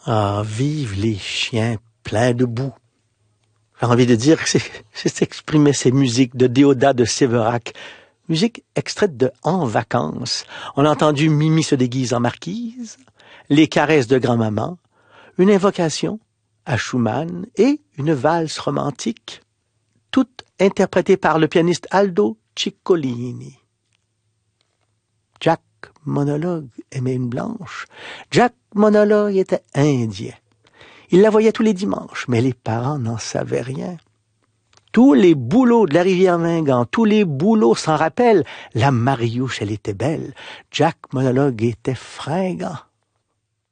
Ah, vive les chiens pleins de boue. J'ai envie de dire que c'est exprimer ces musiques de Déodat de Séverac. Musique extraite de En vacances. On a entendu Mimi se déguise en marquise, les caresses de grand-maman, une invocation à Schumann et une valse romantique, toutes interprétées par le pianiste Aldo Ciccolini. Jack Monologue aimait une blanche. Jack Monologue était indien. Il la voyait tous les dimanches, mais les parents n'en savaient rien. Tous les boulots de la rivière Mingan, tous les boulots s'en rappellent. La Mariouche, elle était belle. Jack Monologue était fringant.